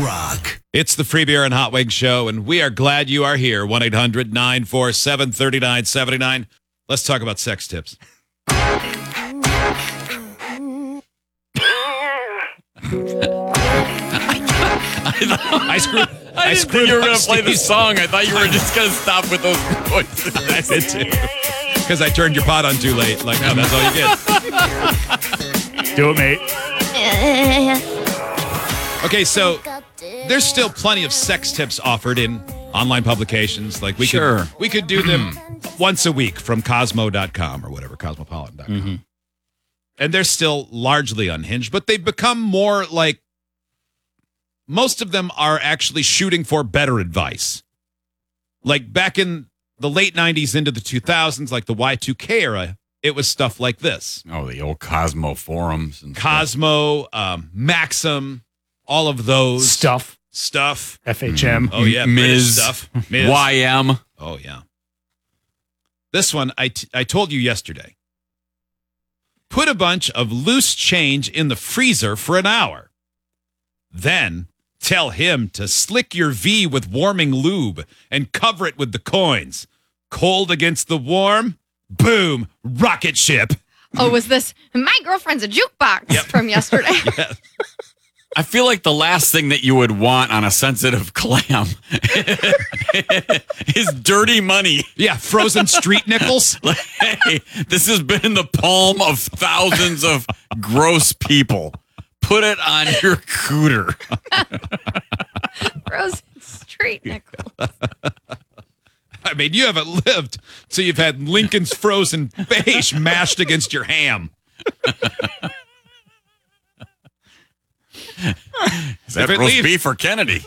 rock. It's the Free Beer and Hot Wings Show, and we are glad you are here. 1-800-947-3979. Let's talk about sex tips. I didn't think you were going to play the song. I thought you were just going to stop with those voices. I did too. Because I turned your pot on too late. Like, no, that's all you get. Do it, mate. Okay, so there's still plenty of sex tips offered in online publications. Like we could do them once a week from Cosmo.com or whatever, Cosmopolitan.com. Mm-hmm. And they're still largely unhinged, but they've become more like most of them are actually shooting for better advice. Like back in the late 90s into the 2000s, like the Y2K era, it was stuff like this. Oh, the old Cosmo forums. And Cosmo, Maxim, all of those. Stuff. FHM. Oh, yeah. Ms. Stuff. Ms. YM. Oh, yeah. This one, I told you yesterday. Put a bunch of loose change in the freezer for an hour. Then tell him to slick your V with warming lube and cover it with the coins. Cold against the warm, boom, rocket ship. Oh, was this my girlfriend's a jukebox from yesterday? Yeah. I feel like the last thing that you would want on a sensitive clam is dirty money. Yeah, frozen street nickels. Like, hey, this has been in the palm of thousands of gross people. Put it on your cooter. Frozen street nickel. I mean, you haven't lived, so you've had Lincoln's frozen beige mashed against your ham. Is that If it roast leaves- beef or Kennedy?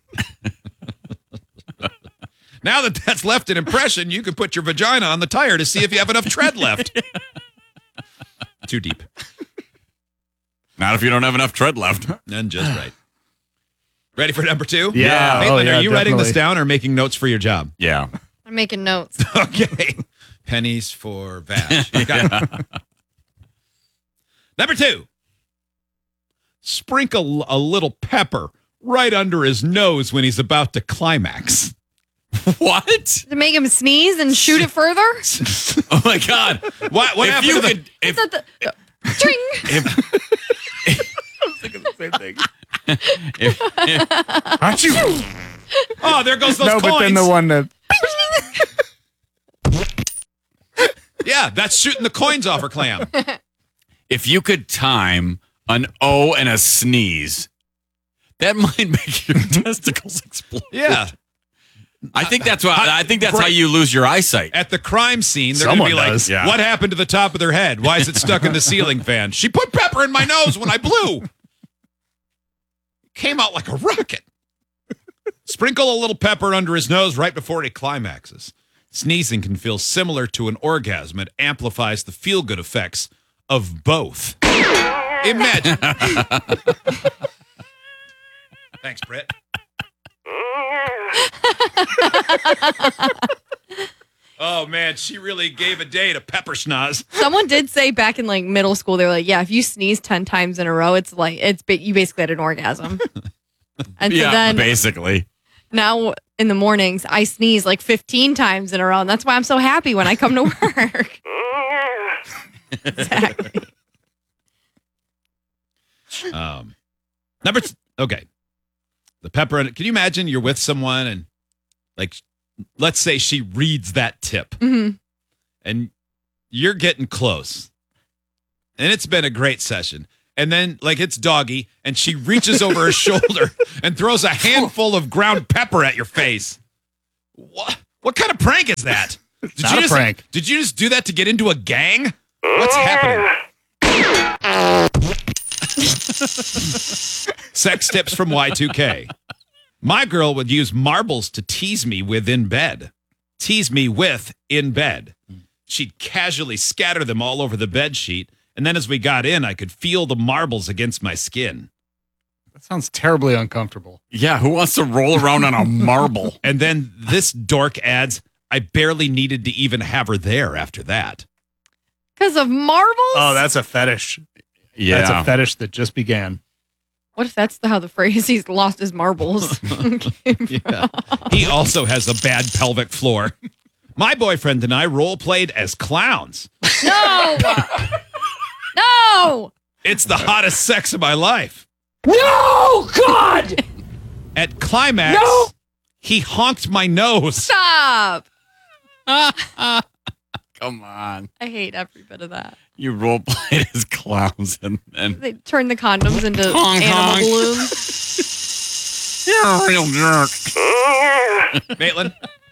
Now that that's left an impression, you can put your vagina on the tire to see if you have enough tread left. Too deep. Not if you don't have enough tread left. And just right. Ready for number two? Yeah. Maitland, are you writing this definitely. down or making notes for your job? Yeah. I'm making notes. Okay. Pennies for Vash. Okay. Number two. Sprinkle a little pepper right under his nose when he's about to climax. What? To make him sneeze and shoot it further? Oh my God. What If happened you to could, Is that the Ching! Aren't you? Oh, there goes those No, coins. but then the one that. Yeah, that's shooting the coins off her clam. if you could time an O and a sneeze, that might make your testicles explode. Yeah. I think that's how you lose your eyesight. At the crime scene, they're Someone going to be does. like, Yeah. what happened to the top of their head? Why is it stuck in the ceiling fan? She put pepper in my nose when I blew. Came out like a rocket. Sprinkle a little pepper under his nose right before he climaxes. Sneezing can feel similar to an orgasm. It amplifies the feel-good effects of both. Imagine. Thanks, Britt. Oh, man, she really gave a day to pepper schnoz. Someone did say back in like middle school, they were like, yeah, if you sneeze 10 times in a row, it's like, you basically had an orgasm. And so Yeah, then basically. now in the mornings, I sneeze like 15 times in a row. And that's why I'm so happy when I come to work. Exactly. Okay. The pepper. Can you imagine you're with someone and, like, let's say she reads that tip and you're getting close and it's been a great session. And then, like, it's doggy and she reaches over her shoulder and throws a handful of ground pepper at your face. What kind of prank is that? Not a prank. Did you just do that to get into a gang? What's happening? Sex tips from Y2K. My girl would use marbles to tease me with in bed. Tease me with in bed. She'd casually scatter them all over the bed sheet, and then as we got in, I could feel the marbles against my skin. That sounds terribly uncomfortable. Yeah, who wants to roll around on a marble? And then this dork adds, I barely needed to even have her there after that. Because of marbles? Oh, that's a fetish. Yeah. That's a fetish that just began. What if that's how the phrase "he's lost his marbles"? Yeah. He also has a bad pelvic floor. My boyfriend and I role played as clowns. No, no. It's the hottest sex of my life. No, God! At climax, No! he honked my nose. Stop. Come on. I hate every bit of that. You role played as clowns and They turn the condoms into Honk, animal honk. balloons. you're a real jerk. Maitland,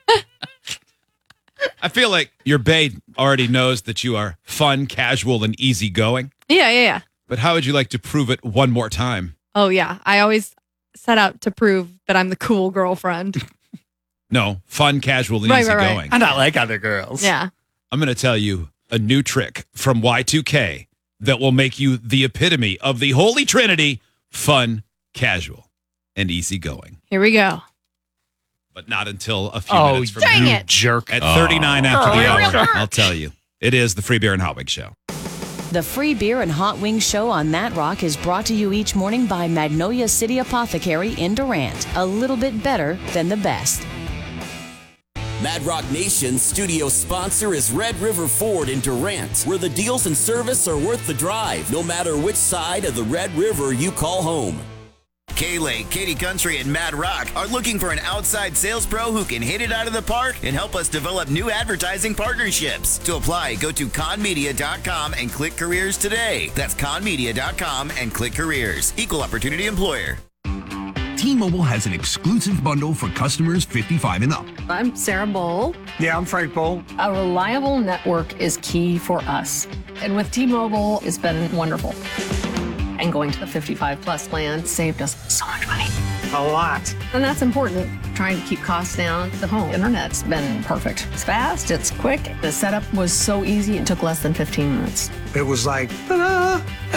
I feel like your bae already knows that you are fun, casual, and easygoing. Yeah. But how would you like to prove it one more time? Oh, yeah. I always set out to prove that I'm the cool girlfriend. No, fun, casual, and Right, easygoing. right. I'm not like other girls. Yeah. I'm going to tell you a new trick from Y2K that will make you the epitome of the Holy Trinity: fun, casual, and easygoing. Here we go. But not until a few Oh, minutes from dang now. it. jerk. At 39 after the you're a real hour, jerk. I'll tell you. It is the Free Beer and Hot Wings Show. The Free Beer and Hot Wings Show on That Rock is brought to you each morning by Magnolia City Apothecary in Durant. A little bit better than the best. Mad Rock Nation's studio sponsor is Red River Ford in Durant, where the deals and service are worth the drive, no matter which side of the Red River you call home. K-Lake, Katy Country, and Mad Rock are looking for an outside sales pro who can hit it out of the park and help us develop new advertising partnerships. To apply, go to conmedia.com and click careers today. That's conmedia.com and click careers. Equal opportunity employer. T-Mobile has an exclusive bundle for customers 55 and up. I'm Sarah Bowl. Yeah, I'm Frank Bowl. A reliable network is key for us. And with T-Mobile, it's been wonderful. And going to the 55 plus plan saved us so much money. A lot. And that's important. Trying to keep costs down. The home internet's been perfect. It's fast, it's quick. The setup was so easy, it took less than 15 minutes. It was like, ta-da!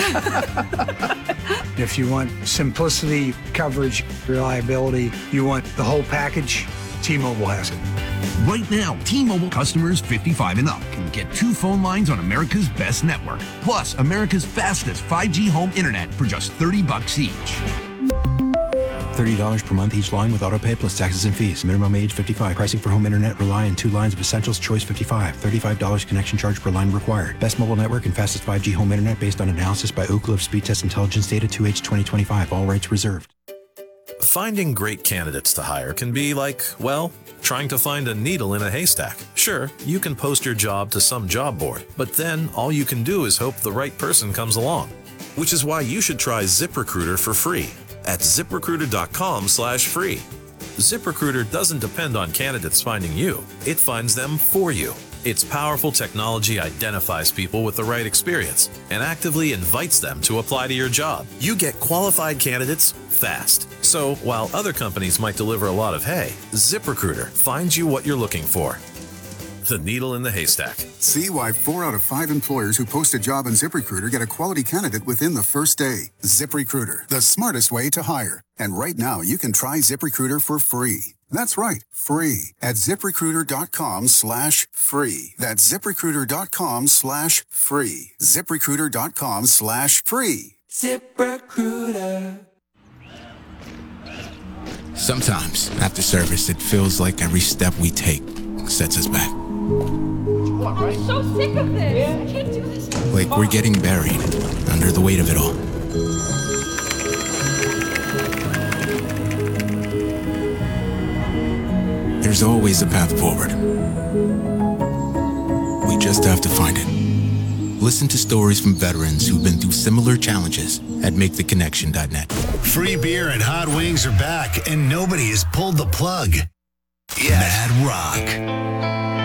If you want simplicity, coverage, reliability, you want the whole package, T-Mobile has it. Right now, T-Mobile customers 55 and up can get 2 phone lines on America's best network, plus America's fastest 5G home internet for just $30 each. $30 per month each line with autopay plus taxes and fees. Minimum age 55. Pricing for home internet rely on 2 lines of Essentials Choice 55. $35 connection charge per line required. Best mobile network and fastest 5G home internet based on analysis by Ookla of Speed Test Intelligence data 2H 2025. All rights reserved. Finding great candidates to hire can be like, well, trying to find a needle in a haystack. Sure, you can post your job to some job board, but then all you can do is hope the right person comes along. Which is why you should try ZipRecruiter for free at ZipRecruiter.com/free. ZipRecruiter doesn't depend on candidates finding you. It finds them for you. Its powerful technology identifies people with the right experience and actively invites them to apply to your job. You get qualified candidates fast. So while other companies might deliver a lot of hay, ZipRecruiter finds you what you're looking for. The needle in the haystack. See why 4 out of 5 employers who post a job on ZipRecruiter get a quality candidate within the first day. ZipRecruiter, the smartest way to hire. And right now, you can try ZipRecruiter for free. That's right, free at ZipRecruiter.com/free. That's ZipRecruiter.com/free. ZipRecruiter.com/free. ZipRecruiter. Sometimes, after service, it feels like every step we take sets us back. I'm so sick of this. I can't do this. Like we're getting buried under the weight of it all. There's always a path forward. We just have to find it. Listen to stories from veterans who've been through similar challenges at MakeTheConnection.net. Free beer and hot wings are back, and nobody has pulled the plug. Mad Rock.